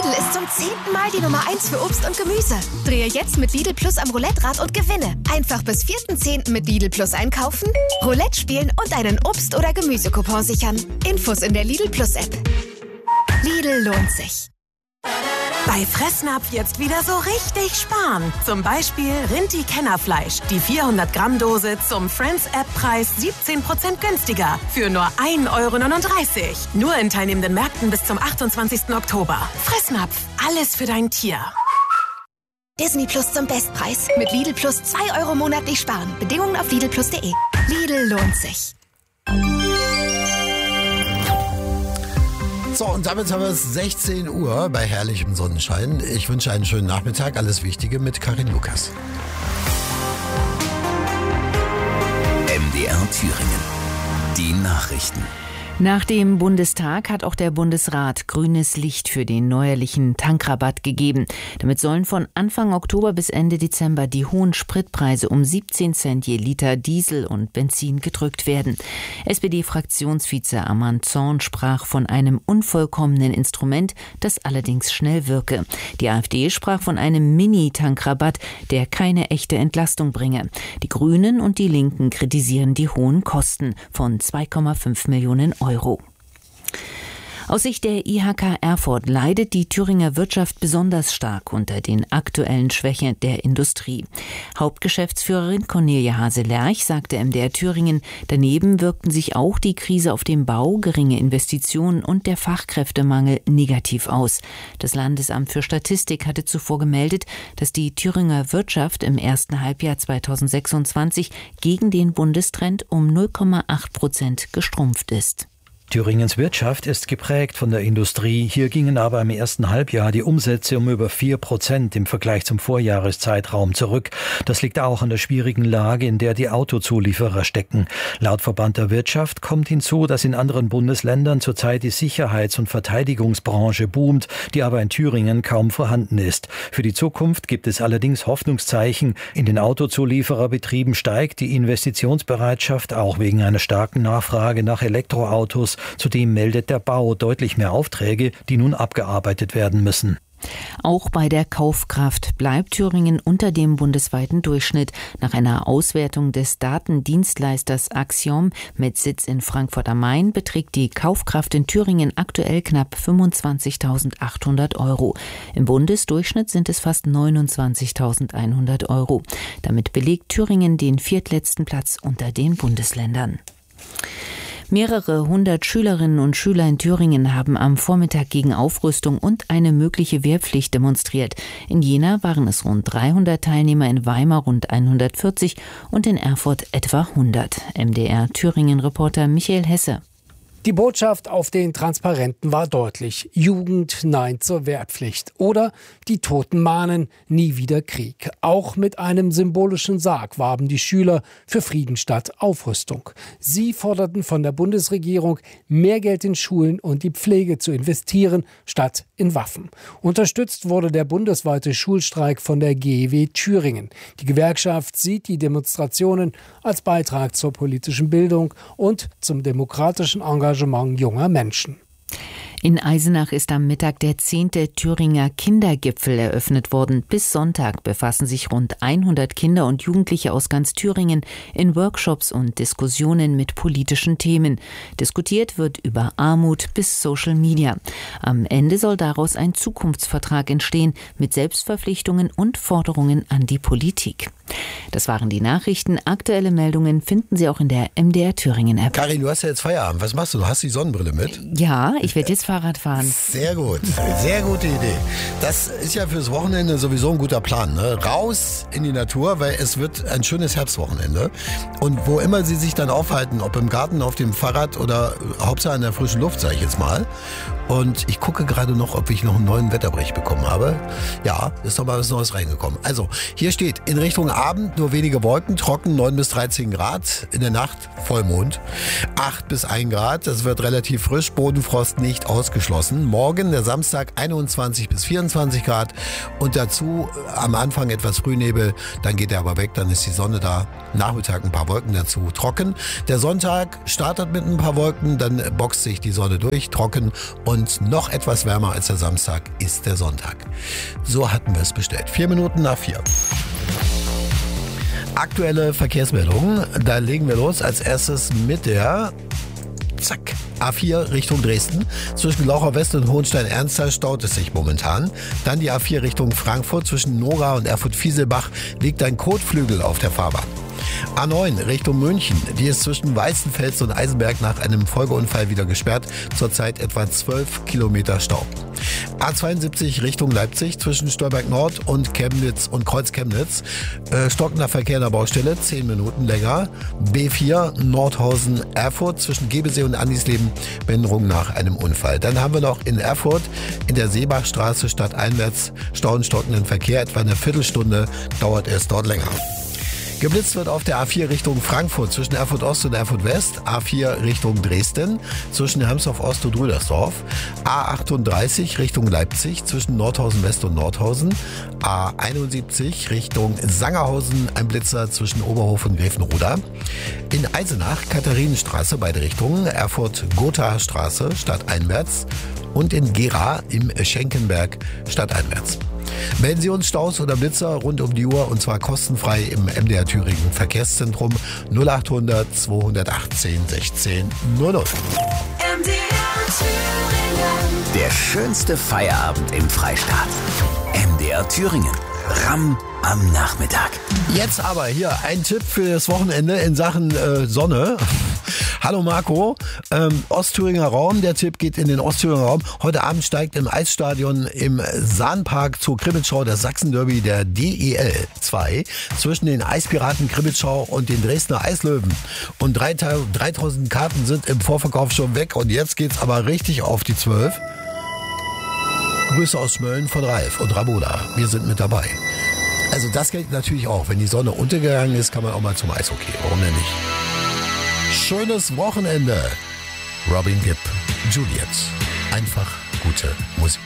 Lidl ist zum 10. Mal die Nummer 1 für Obst und Gemüse. Drehe jetzt mit Lidl Plus am Roulette-Rad und gewinne. Einfach bis 4.10. mit Lidl Plus einkaufen, Roulette spielen und einen Obst- oder Gemüsecoupon sichern. Infos in der Lidl Plus App. Lidl lohnt sich. Bei Fressnapf jetzt wieder so richtig sparen. Zum Beispiel Rinti-Kennerfleisch. Die 400-Gramm-Dose zum Friends-App-Preis 17% günstiger. Für nur 1,39 €. Nur in teilnehmenden Märkten bis zum 28. Oktober. Fressnapf. Alles für dein Tier. Disney Plus zum Bestpreis. Mit Lidl Plus 2 € monatlich sparen. Bedingungen auf lidlplus.de. Lidl lohnt sich. So, und damit haben wir es 16 Uhr bei herrlichem Sonnenschein. Ich wünsche einen schönen Nachmittag. Alles Wichtige mit Karin Lukas. MDR Thüringen. Die Nachrichten. Nach dem Bundestag hat auch der Bundesrat grünes Licht für den neuerlichen Tankrabatt gegeben. Damit sollen von Anfang Oktober bis Ende Dezember die hohen Spritpreise um 17 Cent je Liter Diesel und Benzin gedrückt werden. SPD-Fraktionsvize Armand Zorn sprach von einem unvollkommenen Instrument, das allerdings schnell wirke. Die AfD sprach von einem Mini-Tankrabatt, der keine echte Entlastung bringe. Die Grünen und die Linken kritisieren die hohen Kosten von 2,5 Millionen Euro. Aus Sicht der IHK Erfurt leidet die Thüringer Wirtschaft besonders stark unter den aktuellen Schwächen der Industrie. Hauptgeschäftsführerin Cornelia Hase-Lerch sagte MDR Thüringen, daneben wirkten sich auch die Krise auf dem Bau, geringe Investitionen und der Fachkräftemangel negativ aus. Das Landesamt für Statistik hatte zuvor gemeldet, dass die Thüringer Wirtschaft im ersten Halbjahr 2026 gegen den Bundestrend um 0,8% geschrumpft ist. Thüringens Wirtschaft ist geprägt von der Industrie. Hier gingen aber im ersten Halbjahr die Umsätze um über 4% im Vergleich zum Vorjahreszeitraum zurück. Das liegt auch an der schwierigen Lage, in der die Autozulieferer stecken. Laut Verband der Wirtschaft kommt hinzu, dass in anderen Bundesländern zurzeit die Sicherheits- und Verteidigungsbranche boomt, die aber in Thüringen kaum vorhanden ist. Für die Zukunft gibt es allerdings Hoffnungszeichen. In den Autozuliefererbetrieben steigt die Investitionsbereitschaft, auch wegen einer starken Nachfrage nach Elektroautos. Zudem meldet der Bau deutlich mehr Aufträge, die nun abgearbeitet werden müssen. Auch bei der Kaufkraft bleibt Thüringen unter dem bundesweiten Durchschnitt. Nach einer Auswertung des Datendienstleisters Axiom mit Sitz in Frankfurt am Main beträgt die Kaufkraft in Thüringen aktuell knapp 25.800 €. Im Bundesdurchschnitt sind es fast 29.100 €. Damit belegt Thüringen den viertletzten Platz unter den Bundesländern. Mehrere hundert Schülerinnen und Schüler in Thüringen haben am Vormittag gegen Aufrüstung und eine mögliche Wehrpflicht demonstriert. In Jena waren es rund 300 Teilnehmer, in Weimar rund 140 und in Erfurt etwa 100. MDR Thüringen-Reporter Michael Hesse. Die Botschaft auf den Transparenten war deutlich. Jugend, nein zur Wehrpflicht. Oder die Toten mahnen, nie wieder Krieg. Auch mit einem symbolischen Sarg warben die Schüler für Frieden statt Aufrüstung. Sie forderten von der Bundesregierung, mehr Geld in Schulen und die Pflege zu investieren, statt in Waffen. Unterstützt wurde der bundesweite Schulstreik von der GEW Thüringen. Die Gewerkschaft sieht die Demonstrationen als Beitrag zur politischen Bildung und zum demokratischen Engagement junger Menschen. In Eisenach ist am Mittag der 10. Thüringer Kindergipfel eröffnet worden. Bis Sonntag befassen sich rund 100 Kinder und Jugendliche aus ganz Thüringen in Workshops und Diskussionen mit politischen Themen. Diskutiert wird über Armut bis Social Media. Am Ende soll daraus ein Zukunftsvertrag entstehen mit Selbstverpflichtungen und Forderungen an die Politik. Das waren die Nachrichten. Aktuelle Meldungen finden Sie auch in der MDR Thüringen App. Karin, du hast ja jetzt Feierabend. Was machst du? Du hast die Sonnenbrille mit? Ja, ich werde jetzt Fahrrad fahren. Sehr gut. Sehr gute Idee. Das ist ja fürs Wochenende sowieso ein guter Plan. Ne? Raus in die Natur, weil es wird ein schönes Herbstwochenende. Und wo immer Sie sich dann aufhalten, ob im Garten, auf dem Fahrrad oder Hauptsache in der frischen Luft, sage ich jetzt mal. Und ich gucke gerade noch, ob ich noch einen neuen Wetterbericht bekommen habe. Ja, ist noch mal was Neues reingekommen. Also, hier steht, in Richtung Abend nur wenige Wolken, trocken 9 bis 13 Grad. In der Nacht Vollmond, 8 bis 1 Grad. Es wird relativ frisch, Bodenfrost nicht ausgeschlossen. Morgen, der Samstag, 21 bis 24 Grad. Und dazu am Anfang etwas Frühnebel, dann geht er aber weg, dann ist die Sonne da. Nachmittag ein paar Wolken dazu, trocken. Der Sonntag startet mit ein paar Wolken, dann boxt sich die Sonne durch, trocken und noch etwas wärmer als der Samstag ist der Sonntag. So hatten wir es bestellt. 4 Minuten nach 4. Aktuelle Verkehrsmeldungen, da legen wir los als erstes mit der A4 Richtung Dresden. Zwischen Glauchau West und Hohenstein-Ernsthal staut es sich momentan. Dann die A4 Richtung Frankfurt. Zwischen Nora und Erfurt-Fieselbach liegt ein Kotflügel auf der Fahrbahn. A9 Richtung München, die ist zwischen Weißenfels und Eisenberg nach einem Folgeunfall wieder gesperrt. Zurzeit etwa 12 Kilometer Stau. A72 Richtung Leipzig, zwischen Stolberg Nord und Chemnitz und Kreuz Chemnitz. Stockender Verkehr in der Baustelle, 10 Minuten länger. B4 Nordhausen Erfurt, zwischen Gebesee und Andisleben, Behinderung nach einem Unfall. Dann haben wir noch in Erfurt in der Seebachstraße stadteinwärts Stau und stockenden Verkehr. Etwa eine Viertelstunde dauert es dort länger. Geblitzt wird auf der A4 Richtung Frankfurt, zwischen Erfurt Ost und Erfurt West. A4 Richtung Dresden, zwischen Hermsdorf Ost und Rüdersdorf. A38 Richtung Leipzig, zwischen Nordhausen West und Nordhausen. A71 Richtung Sangerhausen, ein Blitzer zwischen Oberhof und Gräfenroda. In Eisenach Katharinenstraße, beide Richtungen. Erfurt-Gotha-Straße, stadteinwärts. Und in Gera im Schenkenberg, stadteinwärts. Melden Sie uns Staus oder Blitzer rund um die Uhr und zwar kostenfrei im MDR Thüringen Verkehrszentrum 0800 218 16 00. MDR Thüringen. Der schönste Feierabend im Freistaat. MDR Thüringen. Ramm am Nachmittag. Jetzt aber hier ein Tipp für das Wochenende in Sachen Sonne. Hallo Marco, Ostthüringer Raum, der Tipp geht in den Ostthüringer Raum. Heute Abend steigt im Eisstadion im Sahnpark zur Kribbelschau das Sachsen-Derby der DEL 2 zwischen den Eispiraten Kribbelschau und den Dresdner Eislöwen. Und 3000 Karten sind im Vorverkauf schon weg und jetzt geht's aber richtig auf die 12. Grüße aus Schmölln von Ralf und Ramona, wir sind mit dabei. Also das gilt natürlich auch, wenn die Sonne untergegangen ist, kann man auch mal zum Eishockey, warum denn nicht? Schönes Wochenende. Robin Gibb, Juliet. Einfach gute Musik.